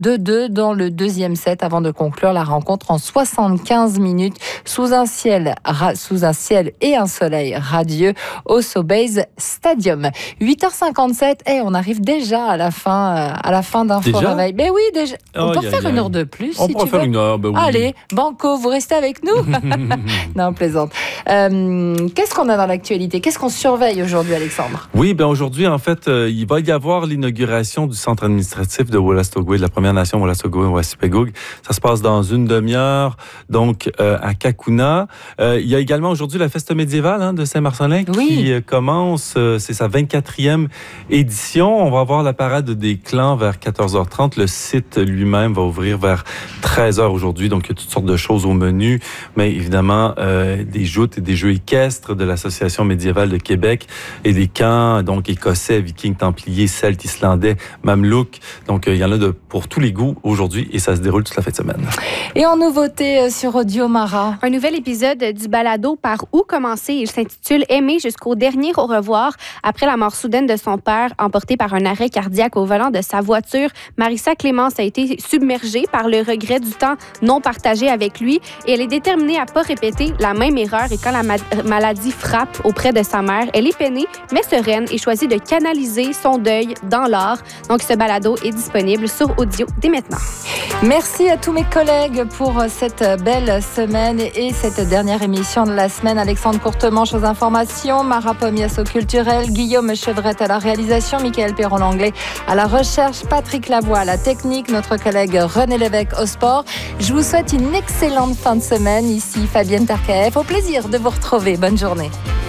2-2 dans le deuxième set avant de conclure la rencontre en 75 minutes sous un ciel et un soleil radieux au SoBase Stadium. 8h57 et on arrive déjà à la fin d'Info Réveil. Mais oui, déjà. On peut faire une heure de plus on si pourrait tu faire veux. une heure, ben oui. Allez, banco, vous restez avec nous. Non, plaisante. Qu'est-ce qu'on a dans l'actualité? Qu'est-ce qu'on surveille aujourd'hui, Alexandre? Oui, bien aujourd'hui, en fait, il va y avoir l'inauguration du centre administratif de Wolastoqey, de la Première Nation Wolastoqey-Wassipégougue. Ça se passe dans une demi-heure, donc à Cacouna. Il y a également aujourd'hui la fête médiévale de Saint-Marcelin qui commence. C'est sa 24e édition. On va avoir la parade des clans vers 14h30. Le site lui-même va ouvrir vers 13h aujourd'hui. Donc, il y a toutes sortes de choses au menu, mais évidemment, des joutes et des jeux équestres de l'Association médiévale de Québec et des camps, donc écossais, vikings, templiers, celtes, islandais, mamelouks. Donc, il y en a pour tous les goûts aujourd'hui et ça se déroule toute la fin de semaine. Et en nouveauté sur Audio Mara, un nouvel épisode du balado Par où commencer. Il s'intitule Aimer jusqu'au dernier au revoir. Après la mort soudaine de son père, emporté par un arrêt cardiaque au volant de sa voiture, Marissa Clémence a été submergée par le regret du temps non partagé avec lui et elle est déterminée à ne pas répéter la même erreur. Et quand la maladie frappe auprès de sa mère, elle est peinée mais sereine et choisit de canaliser son deuil dans l'art. Donc ce balado est disponible sur audio dès maintenant. Merci à tous mes collègues pour cette belle semaine et cette dernière émission de la semaine. Alexandre Courtemanche aux informations, Mara Pomias au culturel, Guillaume Chevrette à la réalisation, Michael Perron-Langlais à la recherche, Patrick Lavoie à la technique, notre collègue René Lévesque au sport. Je vous souhaite une excellente fin de semaine. Ici Fabienne Tarkaeff. Au plaisir de vous retrouver. Bonne journée.